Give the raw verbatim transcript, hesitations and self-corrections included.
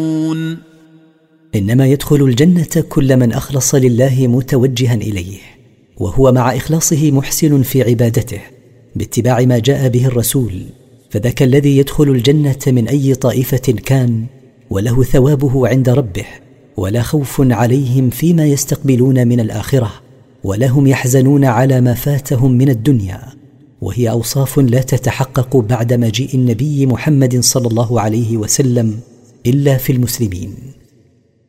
إنما يدخل الجنة كل من أخلص لله متوجها إليه، وهو مع إخلاصه محسن في عبادته باتباع ما جاء به الرسول، فذاك الذي يدخل الجنة من أي طائفة كان، وله ثوابه عند ربه، ولا خوف عليهم فيما يستقبلون من الآخرة، ولا هم يحزنون على ما فاتهم من الدنيا، وهي أوصاف لا تتحقق بعد مجيء النبي محمد صلى الله عليه وسلم إلا في المسلمين.